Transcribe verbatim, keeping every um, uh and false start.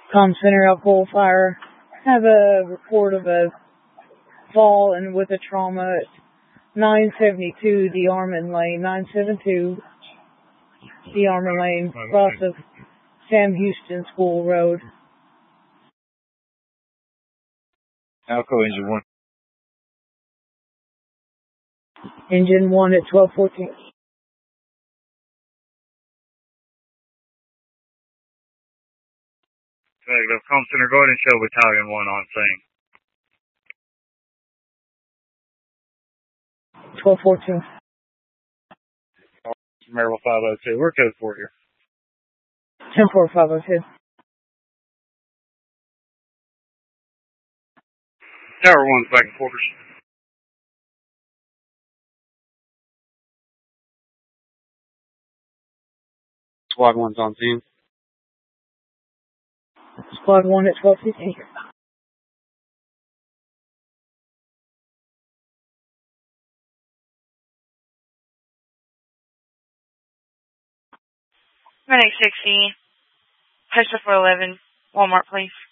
Com Center, Alcoa Fire. Have a report of a fall and with a trauma at nine seventy-two the Armin Lane, nine seventy-two the Armin Lane, across of Sam Houston School Road. Alcoa engine one. Engine one at twelve fourteen. Negative. Com Center, go ahead and show Battalion one on scene. twelve fourteen. Maryville five oh two. We're code four here. ten four five oh two. Tower one's back in quarters. Squad one's on scene. Squad one at twelve fifteen. Medic sixty, Post four eleven, Walmart, please.